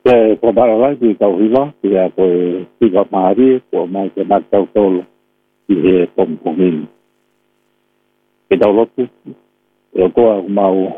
Ko marawa ki tau hiwa, ki a koe tika maari, ko mai ke matau tolo, ki he pompongini. Ke tau lotu, e koa mau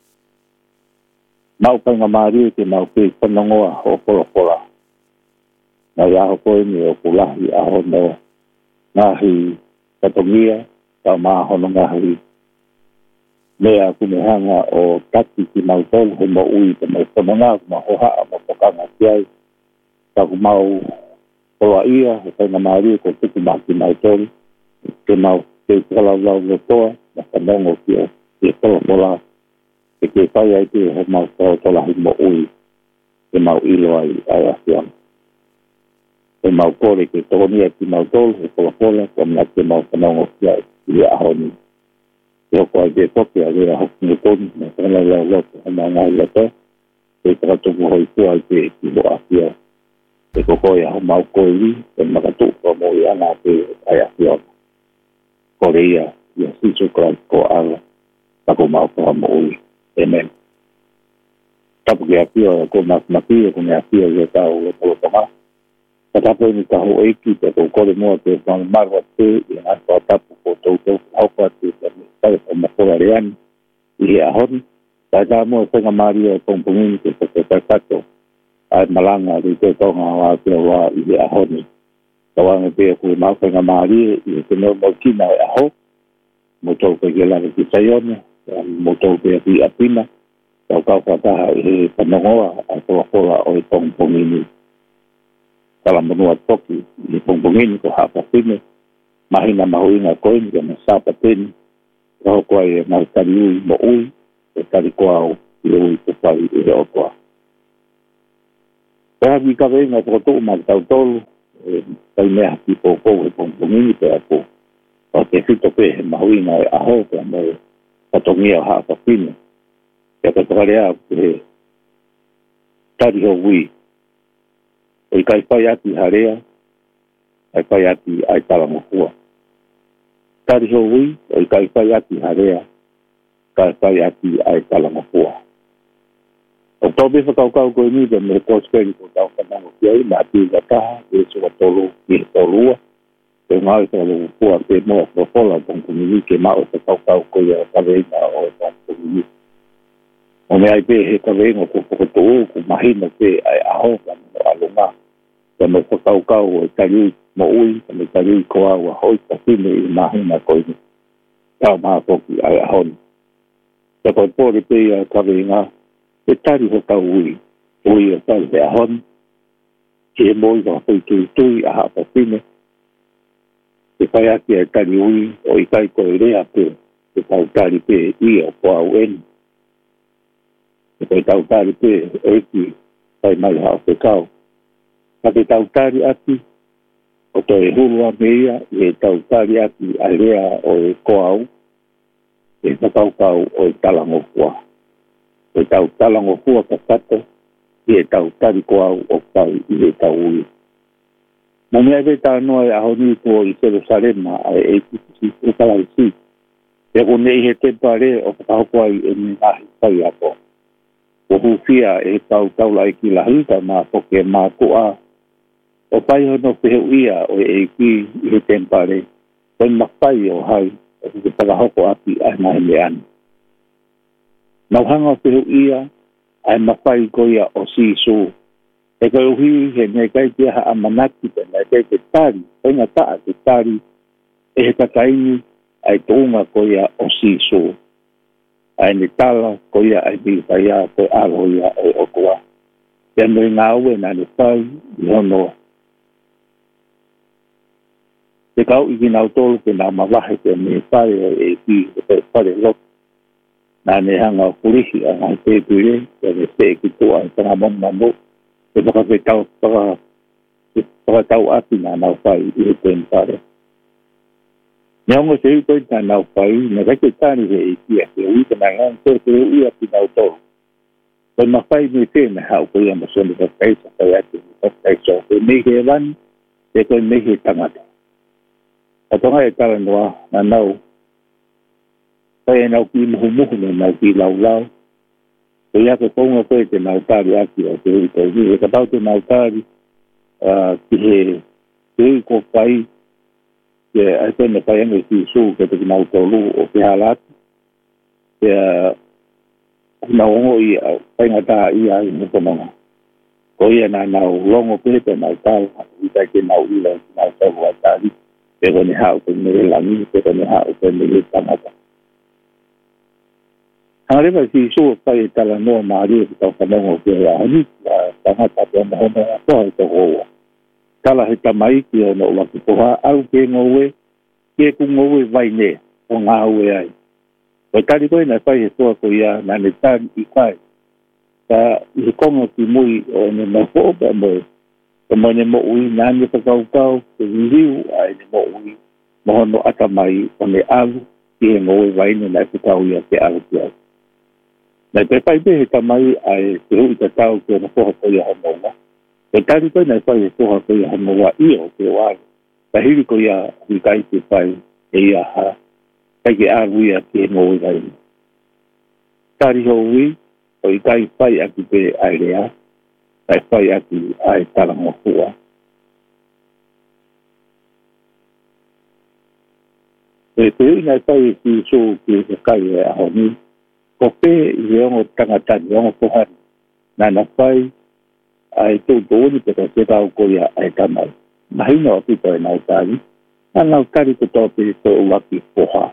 kanga maari, ke mau ke panongoa o pola. Na iaho koe ni o kulahi aho no ngahi katongia, tau maahono ngahi mea kunehanga o tati ki mau tolu, he mo ui te mau panonga, ma hoha, ma pokana kiai, tau mau pola ia, he kanga maari, ko tuku maki mau tolu, ke mau ke kalalau le toa, ma panongo ki o ke pola, ke pai ai te he mau tola hi mo ui, ke mau ilo ai asiam. Ke mau kore ke tonia ki mau tolu, he pola, ko mna ke mau panongo ki ai, ki ahoni. Yo ko ai te toke a rea hoki ni tonu, na kala lau loto, ha mau ngai lato, ke katoku hoi kua ai te ki ho asia. Ke kokoe a ho mau koe li, ke makatu ko mo i ana te ai asia. Kore ia sisu krai ko ala, tako mau ko mo ui. Amen. Tapu ke asia, ko maki, ko me asia i tau le polotonga. Katapo ni taho eiki, te kore moa te marwa te, i ngātua tapu ko tautou, haupa te tai o makola reani, i he ahoni. Tai tā mua whenga maria o kompongini ke whakatato, ai malanga ri te tonga wā te wā i he ahoni. Tawanga pēr koe mau whenga maria, i he te nau mau kina e aho, mo tau ke lana ki taione, mo tau pēr ki apina, tau kau whataha i he panongoa, a toa kola o i kompongini. Kala manua toki, i he kompongini ko hapa pine, mahina mahuinga koini ke masapa pini, Raho koa e mai tari ui mo ui, e tari koa o i ui te pai i reo koa. Pea ki ka venga toko mai tau tolu, tai mea ki pōpou e pōngini pe ako. O te whito pe he mahuina e aho pe mo patongia o hapa pine. Pea ka tukarea pe tari ho ui. O i kai pai ati harea, ai pai ati ai talamokua. Tari ho ui, o i kai pai ati harea, kai pai ati ai talamapua. O tobe whakaukau koe ni, te me kōsperi ko tau whanango ki ai, ma ati wakaha, e sua tolu, ki he tolua, te ngāi talamapua, te moa whakola, tongkumini, ke mao whakaukau koe a kawenga o tongkumini. O me ai pe he kawenga ko whakatou, ko mahina pe ai aho, ka mo alunga, te me whakaukau o tari mo ui, ka me tari koa ua hoi ka whine i mahina koini. Tau maa poki ai ahoni. Te koe pōre pe a kawenga, te tari ho tau ui o tau te ahoni, ki he moi wa hoi tui a hapa whine, te pai aki ai tari ui, o i kai koe rea pe, te tau tari pe i o poa uen. Te koe tau tari pe eki, pai mai hao te kau. Ka te tau tari ati, o to e hurua meia, e tau tari ati a rea o e koau, e whakaukau o e talangofua. E tau talangofua ka tato, e tau tari koau o tau i e tau ui. Mo mea ve tā noa e ahoni ko i Jerusalema a e kisi o kalarisi. E ko nei he te pare o whakahokwai e ni ngahi pai ako. O hufia e tau taula e ki lahita mā poke mā kua. O pai hono whiheu ia o e ki i he tempare, o i makai o hai, o te whakahoko api ai mahi me ani. Nauhanga o whiheu ia, ai makai ko ia o sisu. E kai uhi he nei kai te ha amanaki te nei kai te tari, oinga taa te tari, e he takaini ai tounga ko ia o sisu. Ai ni tala ko ia ai bihaya ko alo ia o okua. Te anoi ngā ue nā ni pai, i hono. Te kau i ki nau tolu ke nā mawahe te me pai o e ki te pare lok. Nā ne hanga o kurihi a ngai te pire, te ne te ki tua i tanga mong mamu. Te whaka tau ati nā nau pai i he te mpare. Ne ongo te utoi tā nau pai, ne reke tāni he i kia, te ui te nai ngang te ui ati nau tolu. Koi mawhai me te me hau koi ama soni whakaisa kai ati me whakaisa. Te mehe wan, te koi mehe tangata. A tonga e tala noa na nau. Kai e nau ki muhu muhu ne nau ki lau lau. Ko ia ko konga koe te nautari aki o te hui tau ni. E ka tau te nautari ki he te hui ko pai ke ai tēne pai ange ki su ke te nautau lu o te halati. Ke na ongo i painga tā i ai ni kononga. Ko ia na nau longo pe te nautari i tai ke nau ila ki nautau wa tari. Pe kone hao te mere langi, pe kone hao te mere tangata. Hangarewa si so pai tala noa maari ki tau whanongo ke ahani, tangata te ana hona toa i tau oa. Tala he tamai ki o no waki poha, au ke ngowe, ke ku ngowe vai ne, o ngā ue ai. Ko tari koe na pai he toa ko ia, na ne tari i kai. Ka i he kongo ki mui o ne mafo ka moe, ka moe ne mo ui nani whakaukau, ke riu ai ne mo ui, mohono atamai o ne alu, ki he ngowe vai ne na whakau ia ke alu ki ai. Nai te pai pe he tamai ai te hui te tau ke na poha ko ia hanoa. Te tari koe nai pai he poha ko ia hanoa i o te wāre. Ta hiri ko ia i kai te pai e ia ha. Kai ke āru ia ke ngoi gai. Tari ho ui, o i kai pai aki pe ai rea. Tai pai aki ai tarango hua. Te hui nai pai ki so ki te kai e aho ni. Ko pe i ongo tangatani, ongo pohani, nana whai, ai tau tōni te te tau koia ai tamai. Mahina o pito e nautari, na nautari te tau pe te uaki poha.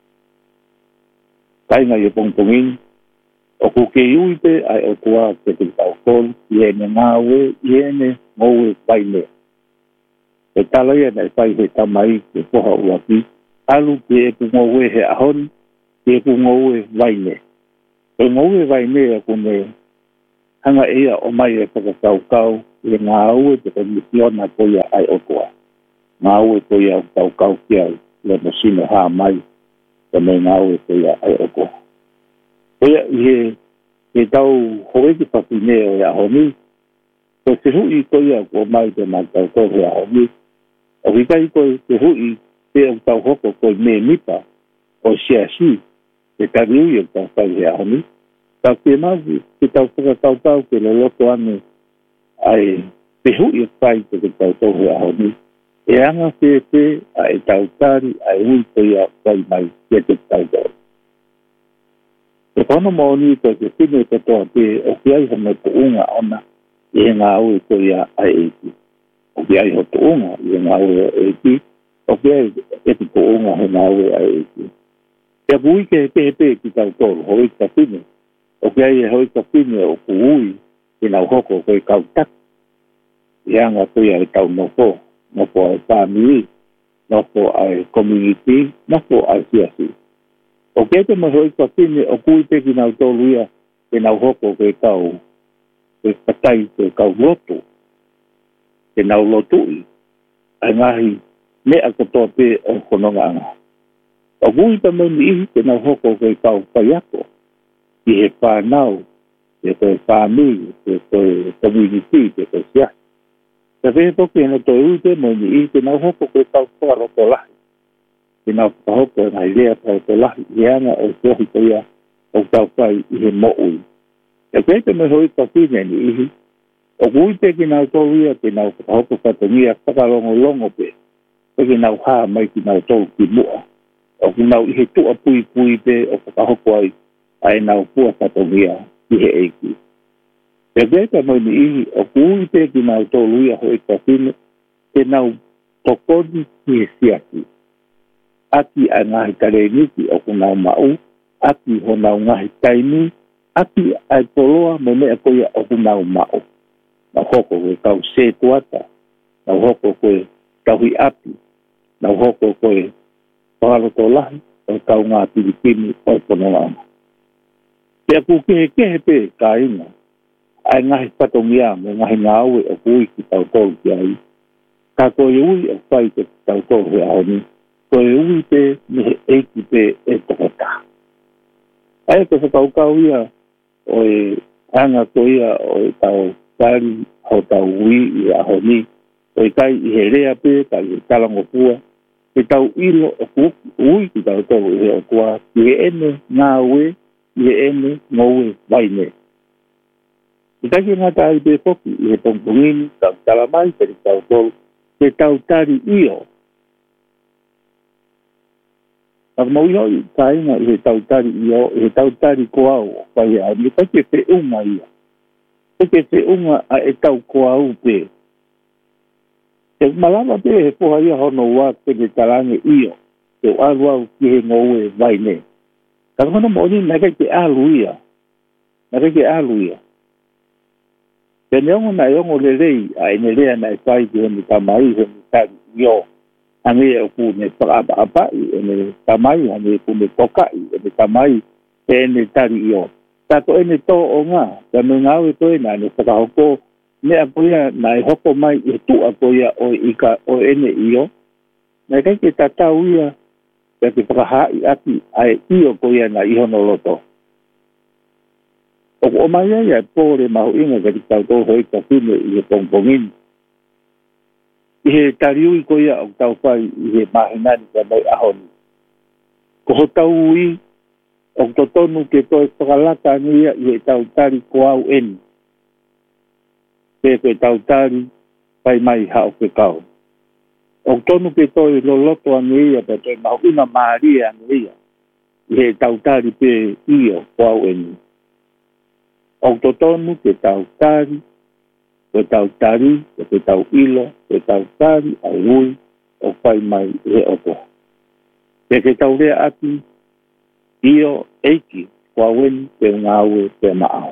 Kainga i pongpongin, o kuke iui pe ai o tua te te tau kolu, i ene ngāwe, i ene ngowe paine. Te talai e whai he tamai te poha uaki, alu ke e pungowe he ahoni, ke e pungowe vaine. E ngowe vai mea kune hanga ea o mai e whakakaukau e ngā aue te komisiona koia ai okoa. Ngā aue koia kaukau kia le mosino hā mai te me ngā aue koia ai okoa. Koia i he tau hoe ki whakine o ia honi, ko te hui koia ko mai te mā kaukau hea honi, o hikai koe te hui te au tau hoko koe me nipa o siasi, te kariu i tau whai hea honi, tau te mazi, te tau whakakautau ke le loko ane ai te hui whai te tau tau hea honi, e anga te ai tau tari ai hui koia whai mai ke te tau tau. Te kono maoni te te tine te toa te o ki ai hana te unga ona i ngā ui koia ai eiti. O ki ai ho te unga i ngā ui ai eiti, o ki ai e te unga he ngā ui ai eiti. Te apui ke he pe ki tau tolu, hoi ka tine. O ki ai e hoi ka tine o ku ui ki nau hoko koe kau tak. I anga koia e tau nofo ai family, nofo ai community, nofo ai siasi. O ke te mahoi ka tine o kui te ki nau tolu ia ki nau hoko koe kau koe katai koe kau lotu. Ki nau lotui. Ai ngahi mea katoa pe o kononga anga. O kui ta meni ihi ke nau hoko koe kau paiako. Ki he whanau, ke koe family, ke koe community, ke koe siasi. Ka whehe toki ena toi uite meni ihi ke nau hoko koe kau wharoto lahi. Ke nau whahoko e ngai lea wharoto lahi. Ianga o tohi koia o kau whai ihe mo'ui. E koe te me hoi kawhine ni ihi. O kui te ki nau tōwia ke nau whahoko whatongia whakalongo longo pe. Ke nau haa mai ki nau tōu ki mua. O ki nau ihe tua pui pe o whakahoko ai ai nau pua whatongia ki he eiki. E koe mo ni ihi o kui te ki nau tōluia hoi kawhine ke nau tokoni ki he siaki. Aki a ngahi kareniki o ku nau mau, aki ho nau ngahi taimi, aki ai poloa me mea koia o ku nau mau. Nau hoko koe kau se tuata, nau hoko koe kau hi api, nau hoko koe whakaroto lahi, o kau ngā Pilipini o Pononga. Pea ku kehe pe ka inga, ai ngahi patongia me ngahi ngāue o kui ki tau tolu ki ai. Ka koe ui o whai ke tau tolu he ahoni, koe ui pe me he eiki pe e tokota. Ai ko whakaukau ia o e anga ko ia o e tau kari ho tau ui i ahoni, o e kai i he rea pe, ka i he talango pua, e tau ilo o kuki ui ki tau tolu he o kua, i he ene ngā ue, i he ene ngoue vaine. Ika ki ngata ai be foki i he tongpungini tau talamai peri tau tolu te tau tari io. Taka mau iho ka inga i he tau tari io, i he tau tari koau pai a ni kai ke unga ia. Ke te unga a e tau koau pe. Te malama pe he poha ia hono wā ke te tarange io. Te alu au ki he ngoue vai ne. Taka hono mo ni naka ke alu ia. Naka ke alu ia. Te neongo na iongo le rei a ene rea na e whai ki honi tamai honi tari io. Ange e ku ne whakaapa ene tamai, ange e ku ne tokai ene tamai ene tari io. Tato ene tō o ngā, ka me ngāwe toi nā ne whakahoko mea koia na e hoko mai e tua koia o ika o ene io. Nā kai ke tatau ia ka te whakahai ati ai io koia na ihono loto. O mai ai ai pōre mahu inga ka te tau hoi ka whine i he pongpongini. I he tariui koia o tau whai i he mahinani ka mai ahoni. Ko ho tau ui o totonu ke toi whakalaka nia i he tau tari koau eni. Pe tau tari pai mai hao ke kau. O tonu ke toi loloto ania pe toi mahu inga maaria ania i he tau tari pe io koau eni. O totonu ke tau tari, ke tau tari, ke tau ilo, ke tau tari, ai ui, o whai mai he oto. Ke tau rea ati, io eiki, kua weni, ke ngāwe, ke maao.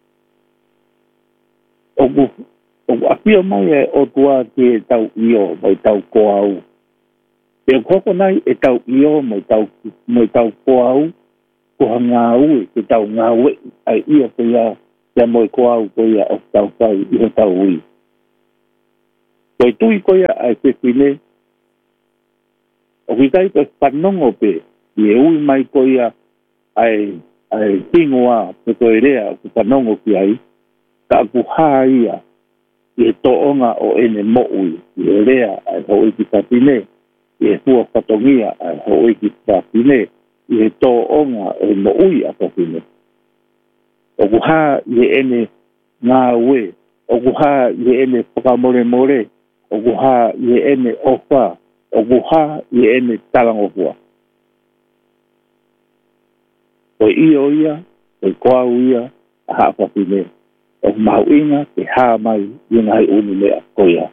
O apia mai e otua ke tau io, mai tau koau. Ke koko nai e tau io, mai tau koau, ko ngāwe, ke tau ngāwe, ai ia ko ia, ia moi koau ko ia o tau whai, i he tau ui. Koi tui ko ia ai pepine, o ki kai ko whanongo pe, i e ui mai ko ia ai tingoa, pe koe rea, ko whanongo ki ai, ka aku haa ia, i he toonga o ene mo ui, i e rea ai hoi ki tapine, i e hua whatongia ai hoi ki tapine, i he toonga o mo ui a tapine. O kuha i ene ngā ue, o kuha i ene whakamore more, o kuha i ene ofa, o kuha i ene talangofua. O io ia, o koau ia, a hapapine, o mau inga te haa mai i ngai uni mea koia.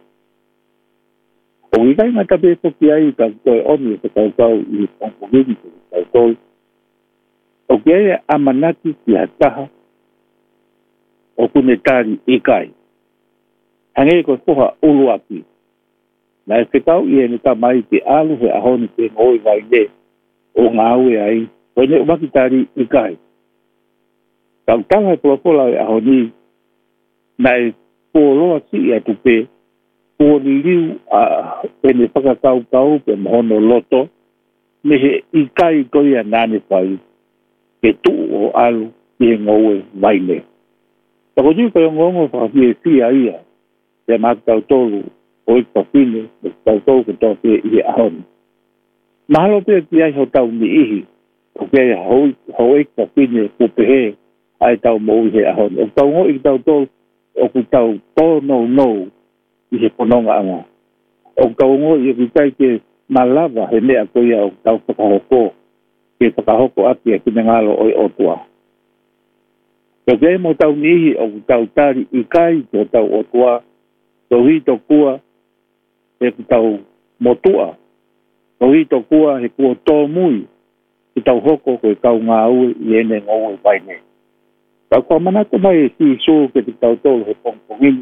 O ikai ngata pe toki ai ka koe oni te kaukau i pongpongini te kaukau. O kia amanaki ki hataha, o kune tari ikai. Hange ko poha uluaki. Na e whetau i ene ka mai te alu he ahoni te ngoi vai ne o ngāwe ai. Koe ne umaki tari ikai. Kau tala e pulapola e ahoni na e pōloa si i atu pe pōni liu a ene whakakau pe mahono loto me he ikai koia nane whai ke tu o alu i he ngoi vai ne. Tako tui koe ngongo whakawhie fia ia, te mātau tolu o i pawhine, te tau tolu ke tō pia i he ahoni. Mahalo pia ki ai ho tau ni ihi, o kia ho i pawhine kupehe ai tau mo i he ahoni. O tau ngo i tau tolu, o ku tau tō no i he pononga anga. O tau ngo i ki tai ke malava he mea koia o tau whakahoko, ke whakahoko ati a kine ngalo o i otua. Ko kei mo tau nihi o tau tari ikai, ko tau otua, ko hito kua, he tau motua, ko hito kua, he kua tō mui, ki tau hoko ko kau ngā ue i ene ngōi vaine. Kau kua manako mai e si sō ke te tau tōlu he pongpongini.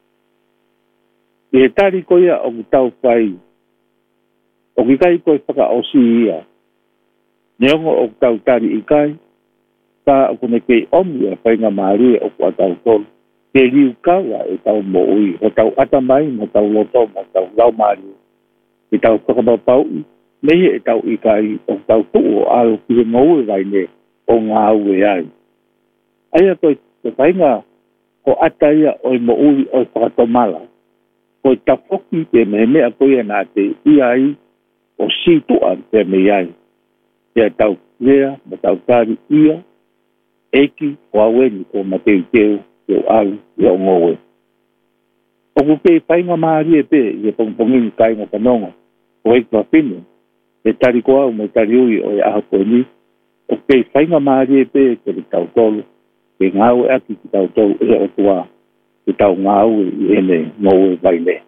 I he tari koia o tau whai, o ki kai koe whaka osi ia. Neongo o tau tari ikai, ka o kone kei omi a whainga maaria o kua tau tolu. Ke liu kawa e tau mo ui, o tau atamai, mo tau loto, mo tau lau maaria. E tau whakamapau, mehe e tau ikai o tau tuu o alo ki he ngoue vaine o ngā ue ai. Aia koe te whainga o ataia o i mo ui o i whakatomala. Koe tafoki te mehe mea koe nā te iai o situa te me ai. Te tau lea, mo tau tari ia, eki o aweni ko mateu teu yo al yo ngowe o ku pe painga maari e pe e pongpongin kainga panongo o e kwa pinu e tari koa o me tari ui o e aha koe o pe painga maari e pe ke tau tolu ke ngau e aki ki tau tolu e o tua ke tau ngau i ene ngowe vaile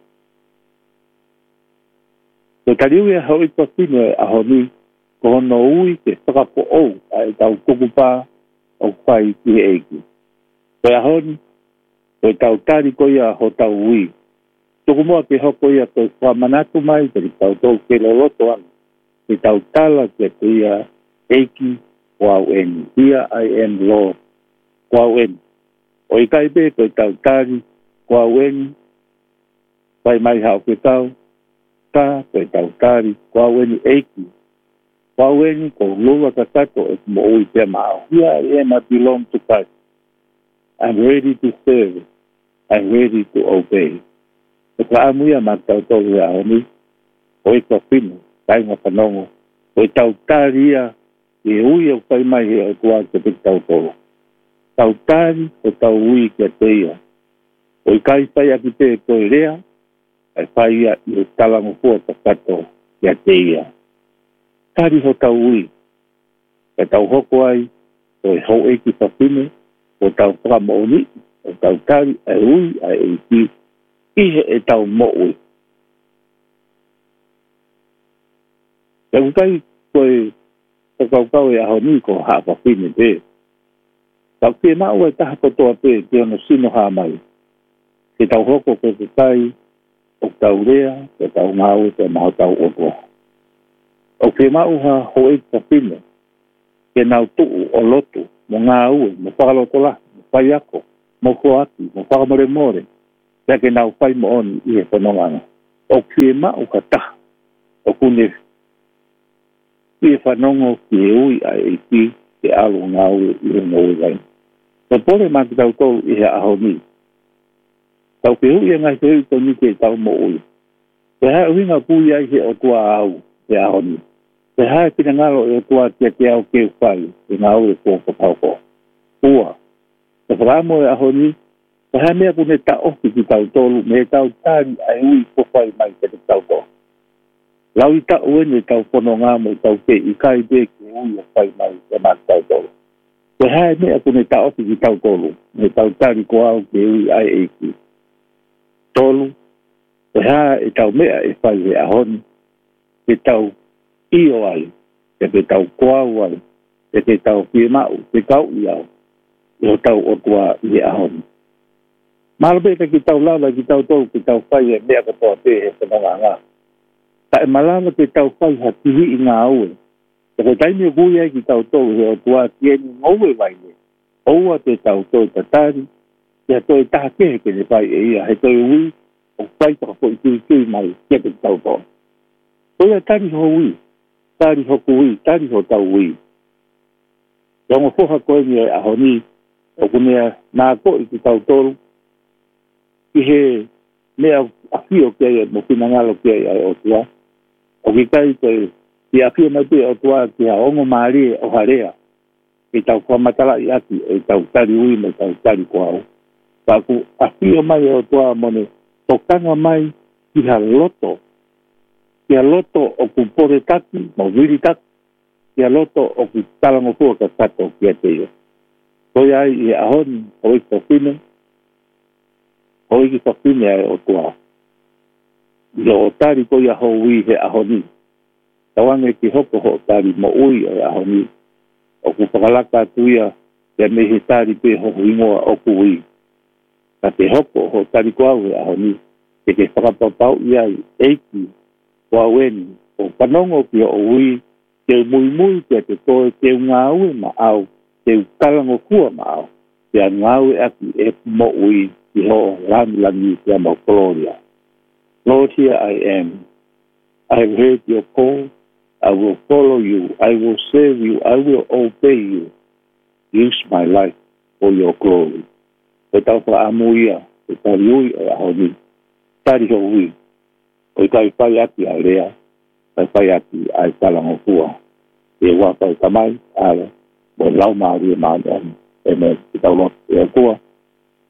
o tari ui e hau e kwa pinu e aho ni ko hono ui ke whakapo ou a e tau kukupa o whai ki he eiki ko e aho ni o tau tari ko ia ho tau ui. Tuku moa ke hoko ia ko whamanatu mai te tau tau ke loloto anu. Ke tau tala ke ko ia eiki wau eni. Here I am Lord. Wau eni. O i kaipe ko tau tari wau eni. Pai mai hao ke tau. Ka ko tau tari wau eni eiki. Wau eni ko lua ka tato e mo ui te mao. Here I am, I belong to Christ. I'm ready to serve. I'm ready to obey. E ka amuia ma tau tau e aho ni. O e ka whinu, tainga panongo. O e tau tāria e ui au pai mai he o tua ke te tau tau. Tau tāri o tau ui ke te ia. O i kai pai aki te koe rea, ai pai ia i o talango fua ta kato ke te ia. Tāri ho tau ui. E tau hoko ai, o e hou eki sa whinu, o tau whakamooni, o tau tari ai ui ai eiki, ihe e tau mo ui. E ukai koe whakaukau e aho ni ko hapa whine te. Tau ke mau e taha kotoa te te ono sino haa mai. Ke tau hoko ko te kai, o tau rea, ke tau ngau, ke maho tau otoa. O ke mau ha hoe ka whine, ke nau tuu o lotu, mo ngā ue, mo whakaloto la, mo whai ako, mo koati, mo whakamore more, pia ke nau whai mo oni i he whanonganga. O ke mau ka taha, o kune i e whanongo ki e ui a e ki, ke alo ngā ue i he ngau gai. So pole maki tau tolu i he aho ni. Tau ke hui e ngai te hui tau ni ke tau mo ui. Te hae uhinga pui ai he o tua au, he aho ni. Te hae pina ngalo e o tua tia te au ke whai, e ngā ue kō whakauko. Ua. Te whakamo e aho ni, te hae mea kune ta ofi ki tau tolu, me tau tāri ai ui ko whai mai ke te tau tolu. Lau i ta uene tau pono ngā mo tau ke i kai be ke ui o whai mai ke mā tau tolu. Te hae mea kune ta ofi ki tau tolu, me tau tāri ko au ke ui ai eiki. Tolu, te hae e tau mea e whai he ahoni, te tau io ai, te tau koau ai, te tau pie mau, te kau i au, i o tau o tua i he ahoni. Malabe ki tau lala ki tau tolu ki tau whai e mea katoa te he whanonga ngā. Ta e malala ki tau whai ha tihi i ngā aue. Te ko taimi o kui ai ki tau tolu he o tua tieni ngowe waile. Oua te tau tolu tatari, te toi taha kehe ke ne whai e ia, he toi ui, o whai taka po i tui mai, ke te tau tolu. Toi a tari ho ui, tari ho kui, tari ho tau ui. Rongo whoha koe ni e aho ni, o kunea nā ko i ki tau tolu, ki he mea awhio kia e mo whina ngalo kia e o tua. O ki kai koe, ki awhio mai te o tua ki ha ongo maari o harea, ki tau whamatala i aki, e tau tari ui me tau tari koau. Paku awhio mai o tua mone, tokanga mai ki ha loto. Ki ha loto o ku pore taki, mo viri taki, ki ha loto o ku talango fua ka kato kia te io. Koi ai i ahoni, o i kofine, o i kofine ai o tua. I o tari koi aho ui he ahoni. Tawange ki hoko ho tari mo ui o ahoni. O ku whakalaka tuia, te mehe tari pe ho ingoa o ku ui. Ka te hoko ho tari koau he ahoni. Te ke whakapapau i ai eiki, kua weni, o panongo ki o ui, te mui te te toe, te ngā ue ma au, te kalango kua ma au, te ngā ue aki e mo ui, ki ho langi te mo Gloria. Lord, here I am. I have heard your call. I will follow you. I will serve you. I will obey you. Use my life for your glory. E tau wha amuia, e tari ui o ahoni, tari ho ui, o i tai whai ati ai rea, tai whai ati ai talango fua. E wakai tamai, ale, mo lau maari e maari ani, e me i tau lot e kua,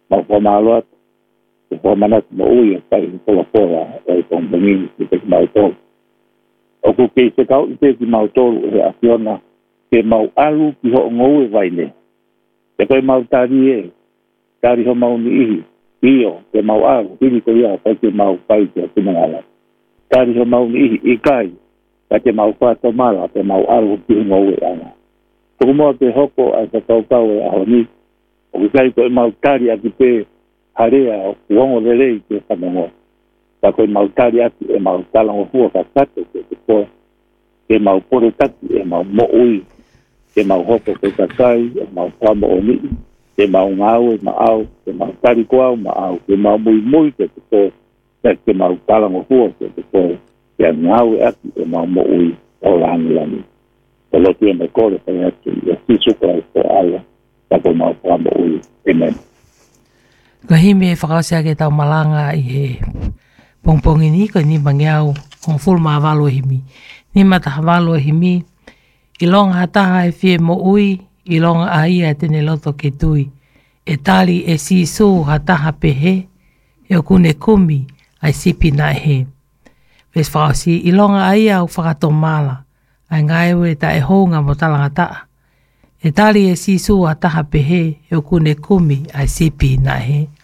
mau pamalo te pamana mo ui pai ko pora e kon bangin te mau to o ku ke se kau te mau to e afiona ke mau alu ki ho ngou e vai ne te koe mau tari ho mau ni io ke mau alu ili ko ia pa ke mau pai te tinala tari ho mau ni i kai ka te mau fa to mala te mau alu ki ngou e ana ko mo te hoko a te kau e a ni o kai ko mau tari a ki pe harea uongo lelei ke whanongo. Ta koe mau tari atu e mau talango hua ka kato ke te koe. Ke mau pore tatu e mau mo ui. Ke mau hoko ke takai e mau whamo o ni. Ke mau ngau e mau au. Ke mau tari koau mau au. Ke mau mui mui ke te koe. Ke mau talango hua ke te koe. Ke ngau e atu e mau mo ui. O langi langi. Ke lotu e me kore pai atu. E sisuka e ko ala. Ta koe mau whamo ui. Amen. Ko hime e whakausia ke tau malanga i he pongpongi ni ko ni mangiau kong full maa walo himi. Ni mataha walo himi i longa hataha e fie mo ui i longa aia tene loto ke tui. E tali e sisu hataha pehe e o kune kumi ai sipi na he. Ves whakausi i longa aia au whakatomala ai ngaiwe ta e honga mo talanga taa. E tali e sisu hataha pehe e o kune kumi ai sipi na he.